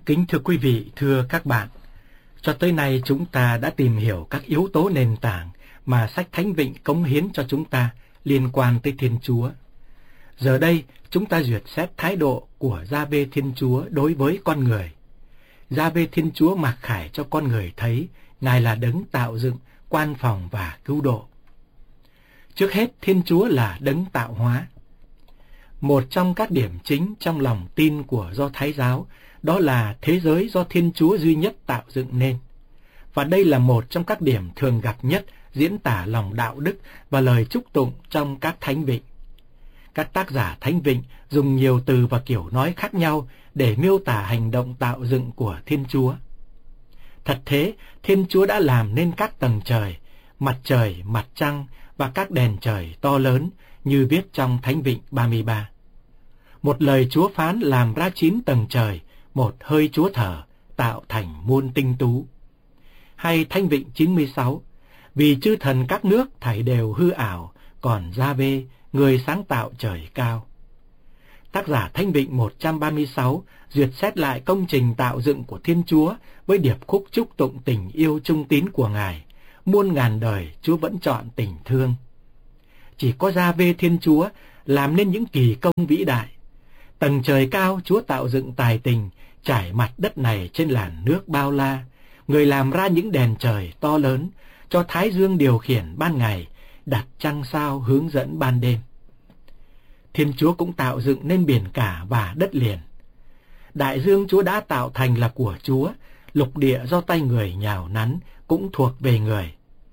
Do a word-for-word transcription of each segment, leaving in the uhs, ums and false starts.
Kính thưa quý vị, thưa các bạn, cho tới nay chúng ta đã tìm hiểu các yếu tố nền tảng mà sách Thánh Vịnh cống hiến cho chúng ta liên quan tới Thiên Chúa. Giờ đây, chúng ta duyệt xét thái độ của Gia-vê Thiên Chúa đối với con người. Gia-vê Thiên Chúa mặc khải cho con người thấy Ngài là đấng tạo dựng, quan phòng và cứu độ. Trước hết, Thiên Chúa là đấng tạo hóa. Một trong các điểm chính trong lòng tin của Do Thái giáo đó là thế giới do Thiên Chúa duy nhất tạo dựng nên. Và đây là một trong các điểm thường gặp nhất diễn tả lòng đạo đức và lời chúc tụng trong các Thánh Vịnh. Các tác giả Thánh Vịnh dùng nhiều từ và kiểu nói khác nhau để miêu tả hành động tạo dựng của Thiên Chúa. Thật thế, Thiên Chúa đã làm nên các tầng trời, mặt trời, mặt trăng và các đèn trời to lớn như viết trong Thánh Vịnh ba mươi ba. Một lời Chúa phán làm ra chín tầng trời, một hơi Chúa thở, tạo thành muôn tinh tú. Hay Thánh Vịnh chín mươi sáu, vì chư thần các nước thảy đều hư ảo, còn Gia-vê, người sáng tạo trời cao. Tác giả Thánh Vịnh một trăm ba mươi sáu duyệt xét lại công trình tạo dựng của Thiên Chúa với điệp khúc chúc tụng tình yêu trung tín của Ngài. Muôn ngàn đời Chúa vẫn chọn tình thương. Chỉ có Gia-vê Thiên Chúa làm nên những kỳ công vĩ đại. Tầng trời cao Chúa tạo dựng tài tình, trải mặt đất này trên làn nước bao la. Người làm ra những đèn trời to lớn, cho Thái Dương điều khiển ban ngày, đặt trăng sao hướng dẫn ban đêm. Thiên Chúa cũng tạo dựng nên biển cả và đất liền. Đại dương Chúa đã tạo thành là của Chúa, lục địa do tay người nhào nắn cũng thuộc về người.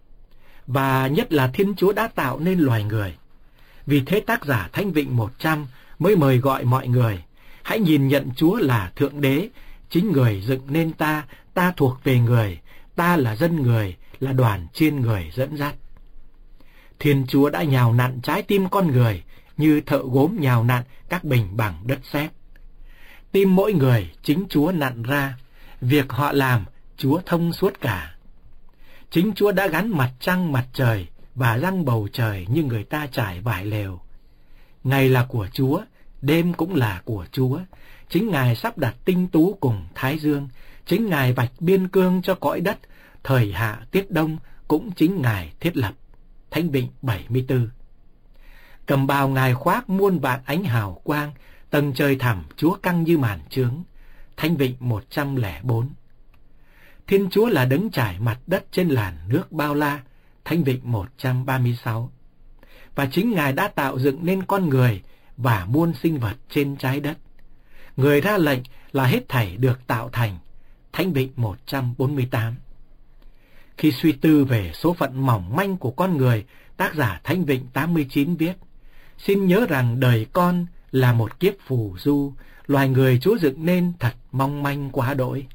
Và nhất là Thiên Chúa đã tạo nên loài người. Vì thế tác giả Thánh Vịnh một trăm mới mời gọi mọi người, hãy nhìn nhận Chúa là Thượng Đế, chính người dựng nên ta, ta thuộc về người, ta là dân người, là đoàn chiên người dẫn dắt. Thiên Chúa đã nhào nặn trái tim con người, như thợ gốm nhào nặn các bình bằng đất sét. Tim mỗi người chính Chúa nặn ra, việc họ làm Chúa thông suốt cả. Chính Chúa đã gắn mặt trăng mặt trời và răng bầu trời như người ta trải vải lều. Ngày là của Chúa, đêm cũng là của Chúa. Chính Ngài sắp đặt tinh tú cùng Thái Dương, chính Ngài vạch biên cương cho cõi đất, thời hạ tiết đông cũng chính Ngài thiết lập. Thánh Vịnh bảy mươi tư. Cầm bào Ngài khoác muôn vạn ánh hào quang, tầng trời thẳm Chúa căng như màn trướng. Thánh Vịnh một trăm lẻ bốn. Thiên Chúa là đấng trải mặt đất trên làn nước bao la. Thánh Vịnh một trăm ba mươi sáu. Và chính Ngài đã tạo dựng nên con người và muôn sinh vật trên trái đất. Người ra lệnh là hết thảy được tạo thành. Thánh Vịnh một trăm bốn mươi tám. Khi suy tư về số phận mỏng manh của con người, tác giả Thánh Vịnh tám mươi chín viết: xin nhớ rằng đời con là một kiếp phù du, loài người Chúa dựng nên thật mong manh quá đỗi.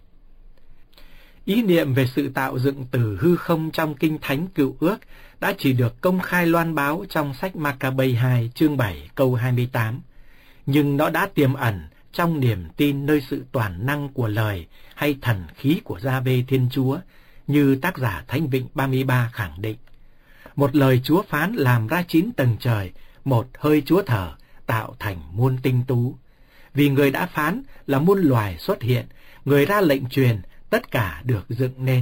Ý niệm về sự tạo dựng từ hư không trong Kinh Thánh Cựu Ước đã chỉ được công khai loan báo trong sách Ma-ca-bây hai chương bảy câu hai mươi tám, nhưng nó đã tiềm ẩn trong niềm tin nơi sự toàn năng của lời hay thần khí của Gia-vê Thiên Chúa, như tác giả Thánh Vịnh ba mươi ba khẳng định. Một lời Chúa phán làm ra chín tầng trời, một hơi Chúa thở, tạo thành muôn tinh tú. Vì người đã phán là muôn loài xuất hiện, người ra lệnh truyền, tất cả được dựng nên.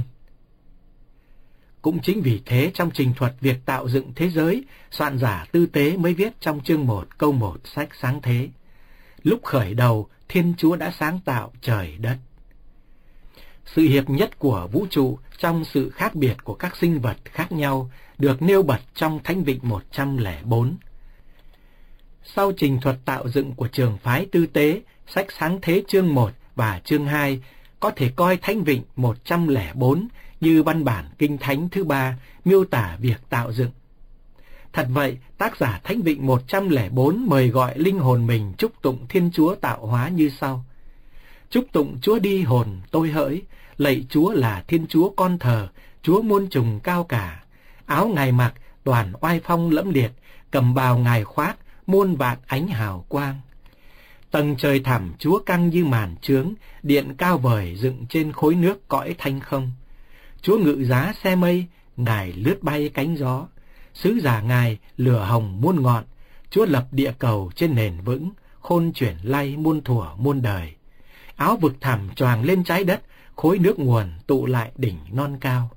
Cũng chính vì thế trong trình thuật việc tạo dựng thế giới, soạn giả Tư Tế mới viết trong chương một câu một sách Sáng Thế: lúc khởi đầu Thiên Chúa đã sáng tạo trời đất. Sự hiệp nhất của vũ trụ trong sự khác biệt của các sinh vật khác nhau được nêu bật trong Thánh Vịnh một trăm lẻ bốn. Sau trình thuật tạo dựng của trường phái Tư Tế, sách Sáng Thế chương một và chương hai có thể coi Thánh Vịnh một trăm lẻ bốn như văn bản kinh thánh thứ ba miêu tả việc tạo dựng. Thật vậy, tác giả Thánh Vịnh một trăm lẻ bốn mời gọi linh hồn mình chúc tụng Thiên Chúa tạo hóa như sau: chúc tụng Chúa đi hồn tôi hỡi, lạy Chúa là Thiên Chúa con thờ, Chúa muôn trùng cao cả. Áo Ngài mặc toàn oai phong lẫm liệt, cầm bào Ngài khoác muôn vạn ánh hào quang. Tầng trời thẳm Chúa căng như màn trướng, điện cao vời dựng trên khối nước cõi thanh không. Chúa ngự giá xe mây, Ngài lướt bay cánh gió. Sứ giả Ngài lửa hồng muôn ngọn, Chúa lập địa cầu trên nền vững, khôn chuyển lay muôn thuở muôn đời. áo vực thẳm choàng lên trái đất, khối nước nguồn tụ lại đỉnh non cao.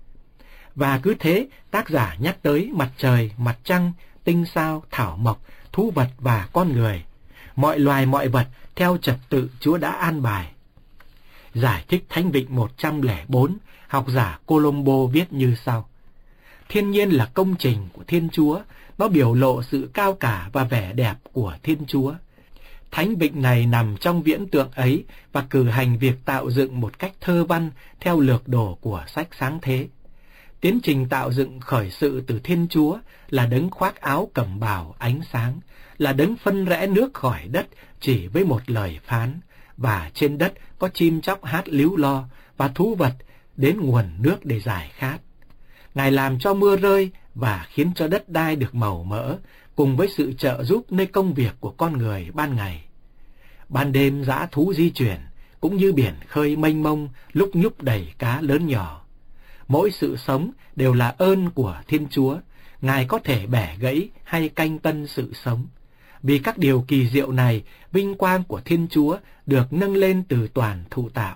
Và cứ thế, tác giả nhắc tới mặt trời, mặt trăng, tinh sao, thảo mộc, thú vật và con người, mọi loài mọi vật theo trật tự Chúa đã an bài. Giải thích Thánh Vịnh một trăm lẻ bốn, học giả Colombo viết như sau: Thiên nhiên là công trình của Thiên Chúa, nó biểu lộ sự cao cả và vẻ đẹp của Thiên Chúa. Thánh Vịnh này nằm trong viễn tượng ấy và cử hành việc tạo dựng một cách thơ văn theo lược đồ của sách Sáng Thế. Tiến trình tạo dựng khởi sự từ Thiên Chúa, là đấng khoác áo cẩm bào ánh sáng, là đấng phân rẽ nước khỏi đất chỉ với một lời phán, và trên đất có chim chóc hát líu lo và thú vật đến nguồn nước để giải khát. Ngài làm cho mưa rơi và khiến cho đất đai được màu mỡ, cùng với sự trợ giúp nơi công việc của con người ban ngày. Ban đêm dã thú di chuyển, cũng như biển khơi mênh mông lúc nhúc đầy cá lớn nhỏ. Mỗi sự sống đều là ơn của Thiên Chúa, Ngài có thể bẻ gãy hay canh tân sự sống. Vì các điều kỳ diệu này, vinh quang của Thiên Chúa được nâng lên từ toàn thụ tạo.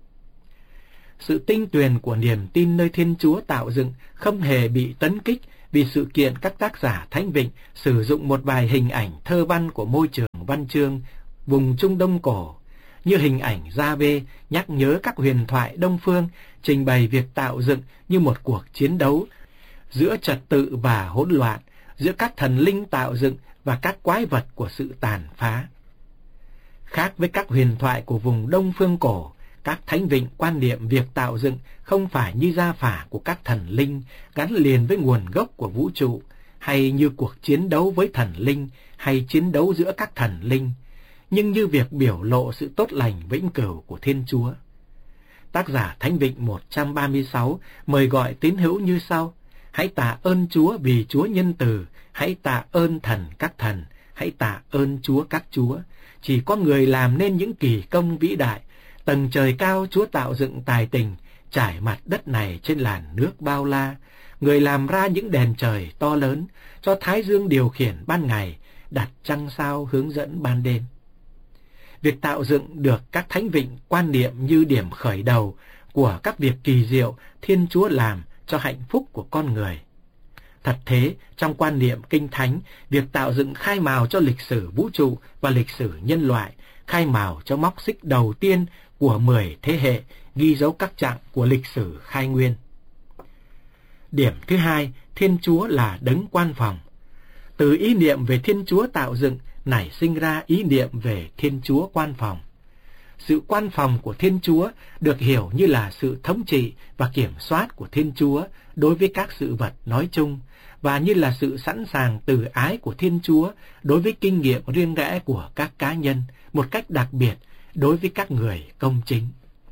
Sự tinh tuyền của niềm tin nơi Thiên Chúa tạo dựng không hề bị tấn kích vì sự kiện các tác giả Thánh Vịnh sử dụng một vài hình ảnh thơ văn của môi trường văn chương vùng Trung Đông cổ, như hình ảnh Gia-vê nhắc nhớ các huyền thoại Đông phương, trình bày việc tạo dựng như một cuộc chiến đấu giữa trật tự và hỗn loạn, giữa các thần linh tạo dựng và các quái vật của sự tàn phá. Khác với các huyền thoại của vùng Đông phương cổ, các Thánh Vịnh quan niệm việc tạo dựng không phải như gia phả của các thần linh gắn liền với nguồn gốc của vũ trụ, hay như cuộc chiến đấu với thần linh hay chiến đấu giữa các thần linh, nhưng như việc biểu lộ sự tốt lành vĩnh cửu của Thiên Chúa. Tác giả Thánh Vịnh một trăm ba mươi sáu mời gọi tín hữu như sau: hãy tạ ơn Chúa vì Chúa nhân từ, hãy tạ ơn thần các thần, hãy tạ ơn Chúa các chúa. Chỉ có người làm nên những kỳ công vĩ đại, tầng trời cao Chúa tạo dựng tài tình, trải mặt đất này trên làn nước bao la. Người làm ra những đèn trời to lớn, cho thái dương điều khiển ban ngày, đặt trăng sao hướng dẫn ban đêm. Việc tạo dựng được các Thánh Vịnh quan niệm như điểm khởi đầu của các việc kỳ diệu Thiên Chúa làm cho hạnh phúc của con người. Thật thế, trong quan niệm Kinh Thánh, việc tạo dựng khai mào cho lịch sử vũ trụ và lịch sử nhân loại, khai mào cho móc xích đầu tiên của mười thế hệ, ghi dấu các chặng của lịch sử khai nguyên. Điểm thứ hai, Thiên Chúa là đấng quan phòng. Từ ý niệm về Thiên Chúa tạo dựng nảy sinh ra ý niệm về Thiên Chúa quan phòng. Sự quan phòng của Thiên Chúa được hiểu như là sự thống trị và kiểm soát của Thiên Chúa đối với các sự vật nói chung, và như là sự sẵn sàng từ ái của Thiên Chúa đối với kinh nghiệm riêng rẽ của các cá nhân, một cách đặc biệt đối với các người công chính.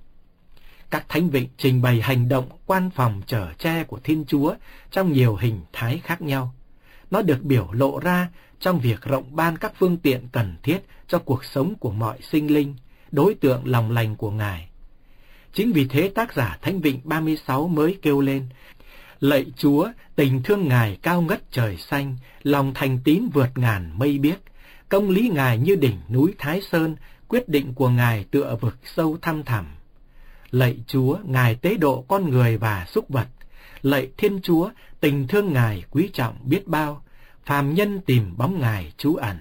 Các Thánh Vịnh trình bày hành động quan phòng chở che của Thiên Chúa trong nhiều hình thái khác nhau. Nó được biểu lộ ra trong việc rộng ban các phương tiện cần thiết cho cuộc sống của mọi sinh linh, đối tượng lòng lành của Ngài. Chính vì thế tác giả Thánh Vịnh ba mươi sáu mới kêu lên: lạy Chúa, tình thương Ngài cao ngất trời xanh, lòng thành tín vượt ngàn mây biếc, công lý Ngài như đỉnh núi Thái Sơn, quyết định của Ngài tựa vực sâu thăm thẳm. Lạy Chúa, Ngài tế độ con người và súc vật. Lạy Thiên Chúa, tình thương Ngài quý trọng biết bao, phàm nhân tìm bóng Ngài trú ẩn.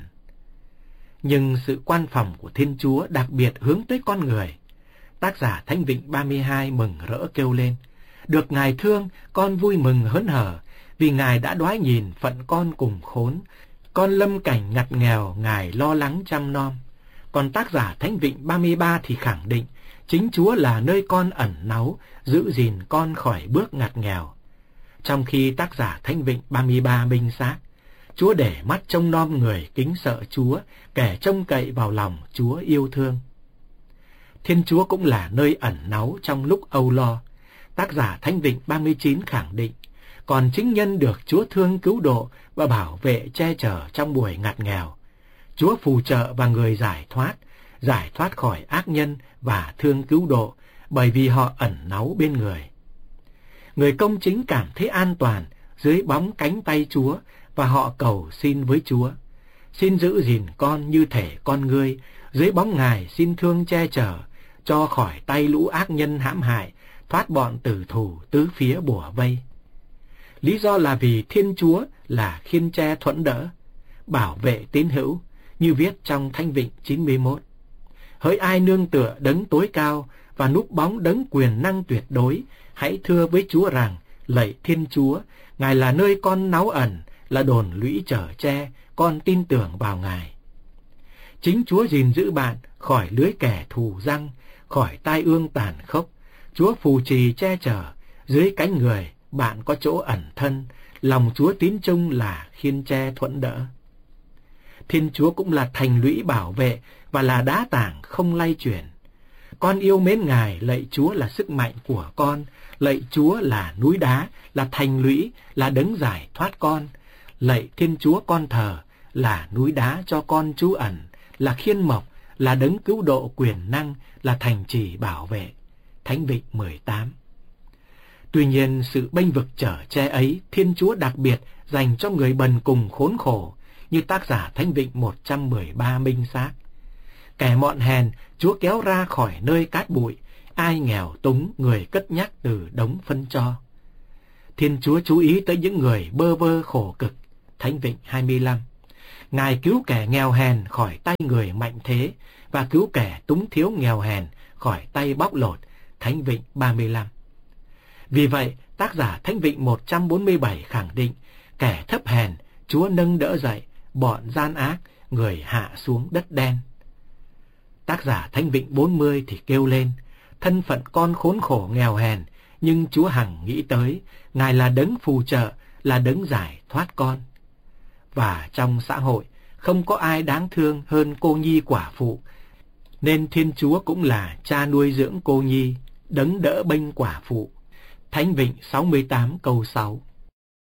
Nhưng sự quan phòng của Thiên Chúa đặc biệt hướng tới con người. Tác giả Thánh Vịnh ba mươi hai mừng rỡ kêu lên: được Ngài thương, con vui mừng hớn hở, vì Ngài đã đoái nhìn phận con cùng khốn. Con lâm cảnh ngặt nghèo, Ngài lo lắng chăm nom. Còn tác giả Thánh Vịnh ba mươi ba thì khẳng định chính Chúa là nơi con ẩn náu, giữ gìn con khỏi bước ngặt nghèo. Trong khi tác giả Thánh Vịnh ba mươi ba minh xác: Chúa để mắt trông nom người kính sợ Chúa, kẻ trông cậy vào lòng Chúa yêu thương. Thiên Chúa cũng là nơi ẩn náu trong lúc âu lo. Tác giả Thánh Vịnh ba mươi chín khẳng định, còn chính nhân được Chúa thương cứu độ và bảo vệ che chở trong buổi ngặt nghèo. Chúa phù trợ và người giải thoát, giải thoát khỏi ác nhân và thương cứu độ, bởi vì họ ẩn náu bên người. Người công chính cảm thấy an toàn dưới bóng cánh tay Chúa, và họ cầu xin với Chúa: xin giữ gìn con như thể con ngươi, Dưới bóng Ngài xin thương che chở, cho khỏi tay lũ ác nhân hãm hại, thoát bọn tử thủ tứ phía bủa vây. Lý do là vì Thiên Chúa là khiên che thuẫn đỡ, bảo vệ tín hữu, như viết trong Thánh Vịnh chín mươi mốt. Hỡi ai nương tựa đấng tối cao và núp bóng đấng quyền năng tuyệt đối, hãy thưa với Chúa rằng, lạy Thiên Chúa, Ngài là nơi con náu ẩn, là đồn lũy chở che, con tin tưởng vào Ngài. Chính Chúa gìn giữ bạn khỏi lưới kẻ thù răng, khỏi tai ương tàn khốc. Chúa phù trì che chở, dưới cánh người bạn có chỗ ẩn thân, lòng Chúa tín trung là khiên che thuẫn đỡ. Thiên Chúa cũng là thành lũy bảo vệ và là đá tảng không lay chuyển. Con yêu mến Ngài, lạy Chúa là sức mạnh của con, lạy Chúa là núi đá, là thành lũy, là đấng giải thoát con. Lạy Thiên Chúa con thờ, là núi đá cho con trú ẩn, là khiên mộc, là đấng cứu độ quyền năng, là thành trì bảo vệ. Thánh Vịnh mười tám. Tuy nhiên, sự bênh vực chở che ấy, Thiên Chúa đặc biệt dành cho người bần cùng khốn khổ, như tác giả Thánh Vịnh một trăm mười ba minh xác. Kẻ mọn hèn, Chúa kéo ra khỏi nơi cát bụi, ai nghèo túng, người cất nhắc từ đống phân cho. Thiên Chúa chú ý tới những người bơ vơ khổ cực. Thánh Vịnh hai mươi lăm. Ngài cứu kẻ nghèo hèn khỏi tay người mạnh thế, và cứu kẻ túng thiếu nghèo hèn khỏi tay bóc lột. Thánh Vịnh ba mươi lăm. Vì vậy, tác giả Thánh Vịnh một trăm bốn mươi bảy khẳng định, kẻ thấp hèn, Chúa nâng đỡ dậy, bọn gian ác, người hạ xuống đất đen. Tác giả Thánh Vịnh bốn mươi thì kêu lên, thân phận con khốn khổ nghèo hèn, nhưng Chúa hằng nghĩ tới, Ngài là đấng phù trợ, là đấng giải thoát con. Và trong xã hội, không có ai đáng thương hơn cô nhi quả phụ, nên Thiên Chúa cũng là cha nuôi dưỡng cô nhi, đấng đỡ bênh quả phụ. Thánh Vịnh sáu mươi tám câu sáu.